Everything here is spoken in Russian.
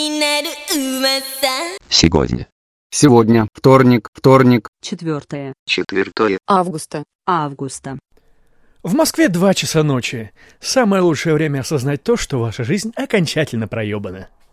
Сегодня. Сегодня, вторник, 4 августа. В Москве 2 часа ночи. Самое лучшее время осознать то, что ваша жизнь окончательно проебана.